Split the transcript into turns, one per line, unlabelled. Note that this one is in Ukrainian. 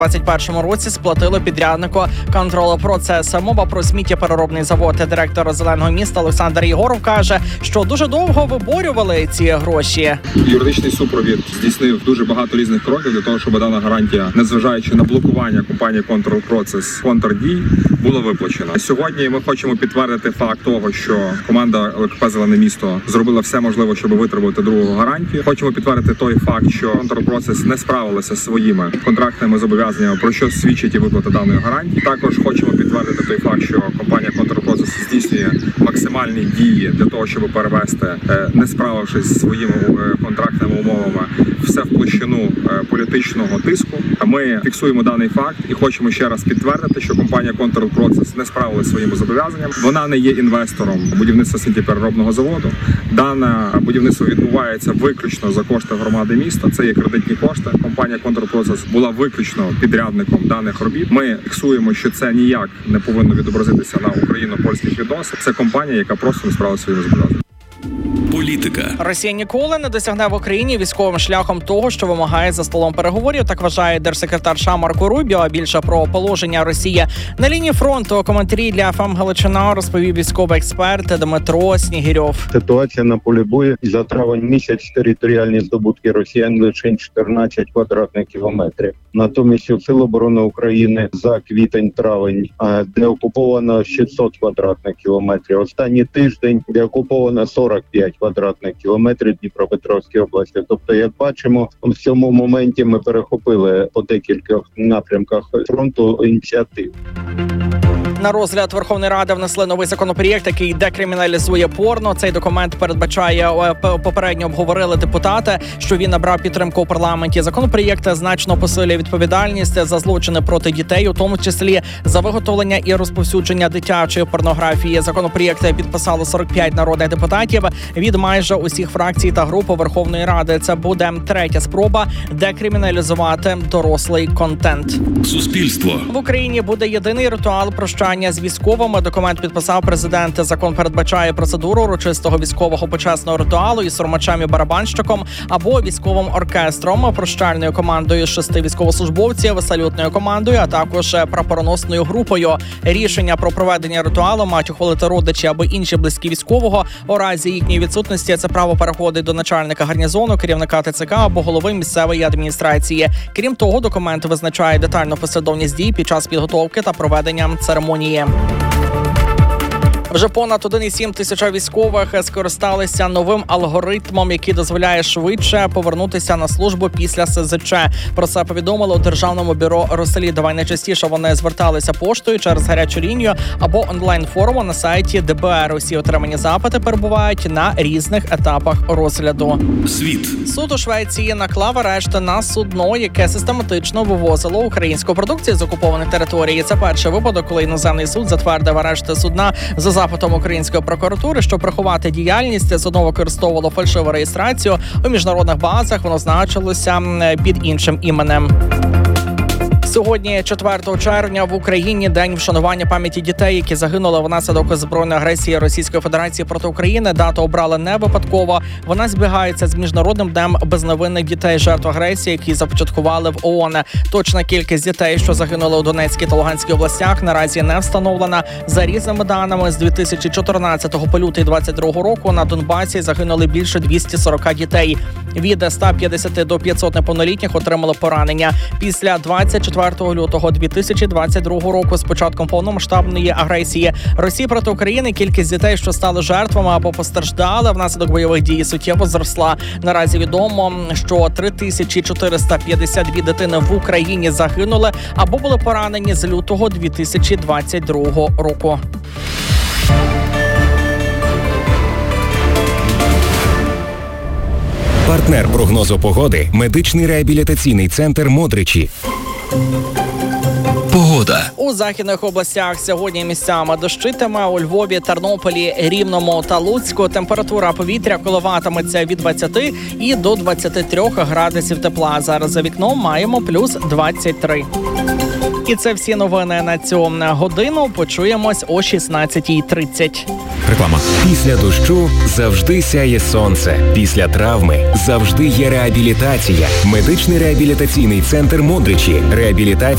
2021 році сплатили підряднику контролопроцес. Мова про сміттєпереробний завод. Директор «Зеленого міста» Олександр Єгоров каже, що дуже довго виборювали ці гроші.
Юридичний супровід здійснив дуже багато різних кроків для того, щоб дана гарантія, незважаючи на блокування компанії «Контрпроцес» контрдій, була виплачена. Сьогодні ми хочемо підтвердити факт того, що команда ЛКП «Зелене місто» зробила все можливе, щоб витребувати другу гарантію. Хочемо підтвердити той факт, що «Контрпроцес» не справилися зі своїми контрактними зобов'язаннями, про що свідчить і виплата даної гарантії. Також хочемо підтвердити той факт, що компанія «Контрпроцес» здійснює максимальні дії для того, щоб перевести, не справившись зі своїми контрактними умовами, все в площину політичного тиску. Ми фіксуємо даний факт і хочемо ще раз підтвердити, що компанія «Контрпроцес» не справилася своїми зобов'язаннями. Вона не є інвестором будівництва сміттєпереробного заводу. Дане будівництво відбувається виключно за кошти громади міста. Це є кредитні кошти. Компанія «Контрпроцес» була виключно підрядником даних робіт. Ми фіксуємо, що це ніяк не повинно відобразитися на україно-польських відносинах. Це компанія, яка просто не справилася своїми зобов'язаннями.
Політика.
Росія ніколи не досягне в Україні військовим шляхом того, що вимагає за столом переговорів. Так вважає держсекретар США Марко Рубіо. А більше про положення Росії на лінії фронту. Коментарі для ФМ Галичина розповів військовий експерт Дмитро Снігирьов.
Ситуація на полі бою за травень місяць територіальні здобутки росіян лише 14 квадратних кілометрів. Натомість у Сил оборони України за квітень-травень деокуповано 600 квадратних кілометрів. Останній тиждень деокуповано 45 квадратних кілометрів Дніпропетровської області. Тобто, як бачимо, в цьому моменті ми перехопили по декількох напрямках фронту ініціатив.
На розгляд Верховної Ради внесли новий законопроєкт, який декриміналізує порно. Цей документ передбачає, попередньо обговорили депутати, що він набрав підтримку у парламенті. Законопроєкт значно посилює відповідальність за злочини проти дітей, у тому числі за виготовлення і розповсюдження дитячої порнографії. Законопроєкт підписало 45 народних депутатів від майже усіх фракцій та груп Верховної Ради. Це буде третя спроба декриміналізувати дорослий контент.
Суспільство.
В Україні буде єдиний ритуал прощання з військовими. Документ підписав президент. Закон передбачає процедуру урочистого військового почесного ритуалу із сурмачем і барабанщиком або військовим оркестром, прощальною командою з 6 військовослужбовців, салютною командою, а також прапороносною групою. Рішення про проведення ритуалу мають ухвалити родичі або інші близькі військового. У разі їхньої відсутності це право переходить до начальника гарнізону, керівника ТЦК або голови місцевої адміністрації. Крім того, документ визначає детальну послідовність дій під час підготовки та проведення церемонії. Вже понад 1,7 тисяча військових скористалися новим алгоритмом, який дозволяє швидше повернутися на службу після СЗЧ. Про це повідомило у Державному бюро розслідувань. Найчастіше вони зверталися поштою через гарячу лінію або онлайн-форму на сайті ДБР. Усі отримані запити перебувають на різних етапах розгляду.
Світ.
Суд у Швеції наклав арешт на судно, яке систематично вивозило українську продукцію з окупованих територій. Це перший випадок, коли іноземний суд затвердив арешт судна за запитом української прокуратури, щоб приховати діяльність. Судно використовувало фальшиву реєстрацію. У міжнародних базах воно значилося під іншим іменем. Сьогодні, 4 червня, в Україні день вшанування пам'яті дітей, які загинули внаслідок збройної агресії Російської Федерації проти України. Дату обрали не випадково. Вона збігається з Міжнародним днем безневинних дітей жертв агресії, які започаткували в ООН. Точна кількість дітей, що загинули у Донецькій та Луганській областях, наразі не встановлена. За різними даними, з 2014 по лютий 2022 року на Донбасі загинули більше 240 дітей. Від 150 до 500 неповнолітніх отримали поранення. Після 24 лютого 2022 року, з початком повномасштабної агресії Росії проти України, кількість дітей, що стали жертвами або постраждали внаслідок бойових дій, суттєво зросла. Наразі відомо, що 3452 дитини в Україні загинули або були поранені з лютого 2022 року.
Партнер прогнозу погоди – медичний реабілітаційний центр «Модричі».
Погода.
У західних областях сьогодні місцями дощитиме. У Львові, Тернополі, Рівному та Луцьку температура повітря коливатиметься від 20 і до 23 градусів тепла. Зараз за вікном маємо плюс 23. І це всі новини на цю годину. Почуємось о 16:30.
Реклама. Після дощу завжди сяє сонце. Після травми завжди є реабілітація. Медичний реабілітаційний центр «Модричі». Реабілітація